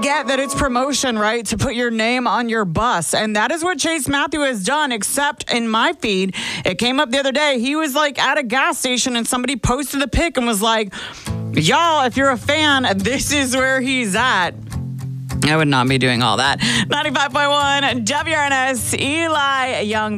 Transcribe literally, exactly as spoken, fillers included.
get that it's promotion, right? To put your name on your bus. And that is what Chase Matthew has done, except in my feed, it came up the other day. He was like at a gas station and somebody posted the pic and was like, y'all, if you're a fan, this is where he's at. I would not be doing all that. ninety-five point one W R N S, Eli Young.